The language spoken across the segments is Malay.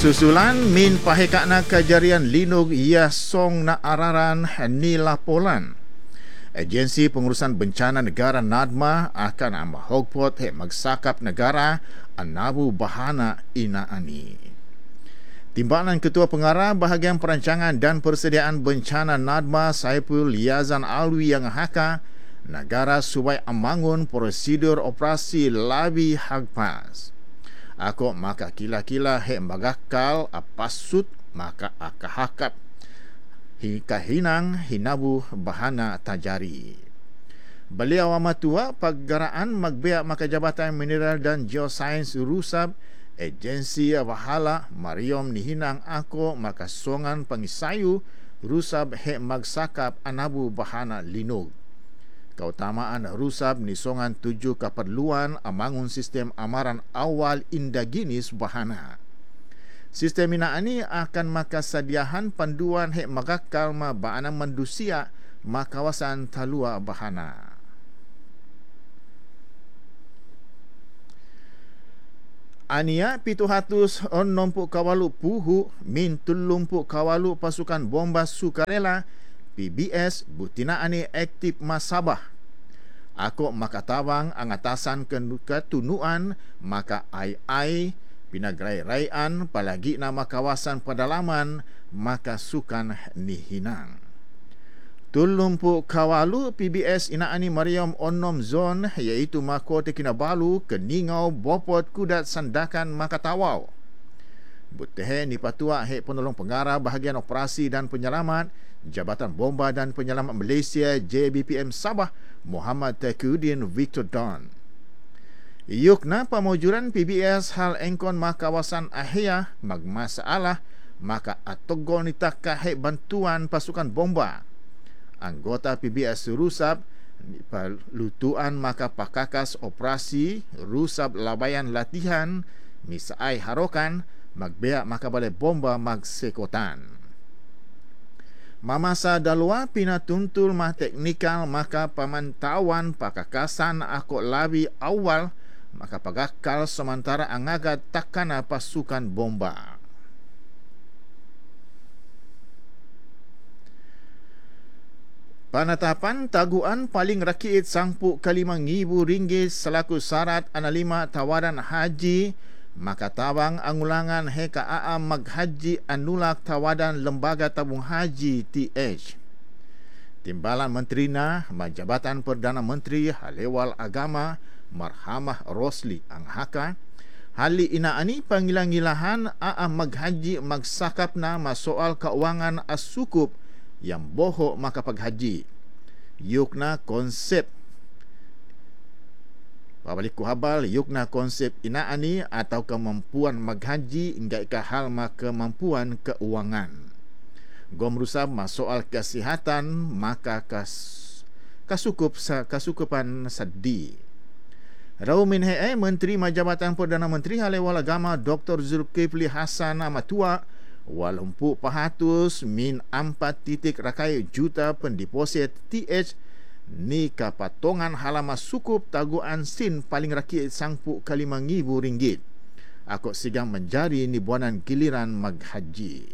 Susulan min pahekakna kajarian linog ia song na araran ni laporan. Agensi Pengurusan Bencana Negara NADMA akan amahogpot magsakap negara anabu bahana ina ani. Timbalan Ketua Pengarah Bahagian Perancangan dan Persediaan Bencana NADMA Saiful Liazan Alwi yang haka negara subai amangun prosedur operasi labi hagpas. Ako maka kila-kila magakal apasut maka akahakap hikahinang hinabu bahana tajari. Beliau amatua paggaraan magbiak maka Jabatan Mineral dan Geosains Rusab Agensi Bahala Mariom nihinang ako maka songan pangisayu Rusab magsakap anabu bahana linog. Keutamaan Rusab nisongan 7 keperluan amangun sistem amaran awal indaginis bahana. Sistem ina ini akan maka sadiahan panduan magakal ma baana mandusia ma kawasan talua bahana. Ania 760 kawalu puhu min 30 kawalu pasukan bomba sukarela PBS butina ani aktif masabah. Ako makatawang ang atasan ketunuan maka ai pinagray-rayan palagi na makawasan pedalaman maka sukan nihinang. 30 kawalu PBS inaani Mariam Onom Zone iaitu Makote Kinabalu Keningau Bopot Kudat Sandakan Makatawaw. Butehe ni patua penolong pengarah bahagian operasi dan penyelamat Jabatan Bomba dan Penyelamat Malaysia JBPM Sabah Muhammad Taqiyuddin Victor Don. Yukna pamujuran PBS hal engkon makawasan ahia magmasalah maka atogol nitakah bantuan pasukan bomba. Anggota PBS Rusab lutuan maka pakakas operasi Rusab labayan latihan misaai harokan magbeak maka balai bomba magsekotan. Mamasa dalua pinatuntul mah teknikal maka pemantauan pakakasan ako labi awal maka pagakal sementara angagat takana pasukan bomba. Penetapan taguan paling rakyat RM5,000 selaku syarat analima tawaran haji maka tawang ang ulangan HKAA maghaji anulak tawadan Lembaga Tabung Haji TH. Timbalan Menterina Jabatan Perdana Menteri Halewal Agama Marhamah Rosli ang haka hali inaani pangilang-ilahan maghaji magsakap na masoal keuangan asukup yang bohok maka paghaji. Yukna konsep Pabalik kuhabal yukna konsep inaani atau kemampuan maghaji hingga ke hal kemampuan keuangan. Gomrusab masoal kesihatan maka kasukupan sadi. Raumin Menteri Jabatan Perdana Menteri Halewal Agama Dr. Zulkifli Hasan Amatua walumpu pahatus min 4 rakai juta pendeposit TH ni kapatongan halama sukup taguan sin paling rakyat RM5,000. Ako sigang menjadi ni buanan giliran maghaji.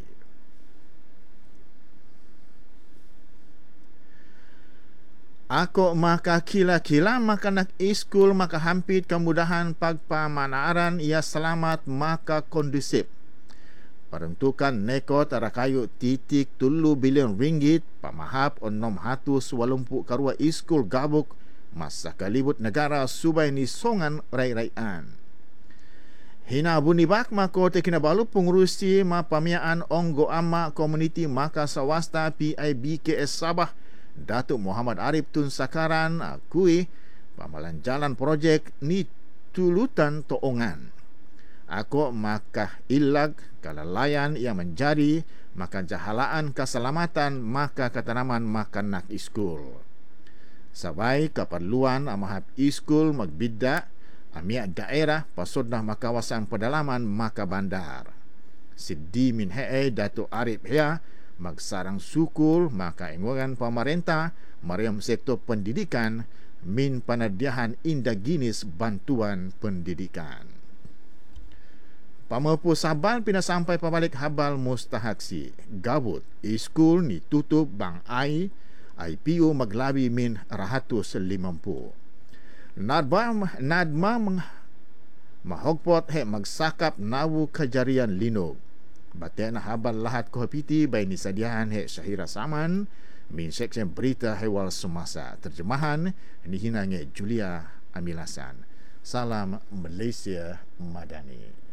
Ako maka kila-kila maka nak iskul maka hampit kemudahan pagpamanaran ia selamat maka kondusif. Peruntukan neko tarakayu titik 3 bilion ringgit pamahap 680 karua iskul gabuk masa kalibut negara subai ni songan rai-raian. Hina bunibak mako Kinabalu pengurusi pamiaan onggo ama komuniti maka sawasta PIBKS Sabah Datuk Muhammad Arif Tun Sakaran akui pamalan jalan projek ni tulutan toongan. Ako maka ilag kalalayan yang menjadi maka jahalaan keselamatan maka ketanaman maka nak iskul. Sabai keperluan amahap iskul magbida amiak daerah pasodnah makawasan pedalaman maka bandar. Siddi min Datuk Arif Hea magsarang sukul maka inguran pemerintah mariam sektor pendidikan min panadiahan indaginis bantuan pendidikan. Pamapu Sabal pina sampai pabalik habal mustahaksi. Gabut, iskul ni tutup bang ai, IPO maglabi min 150. Nadma mahogpot magsakap nawu kejarian linog. Bate na habal lahat kohapiti bay ni sadiahan Syahira Saman min seksyen berita hewal semasa. Terjemahan ni hinange Julia Amilasan. Salam Malaysia Madani.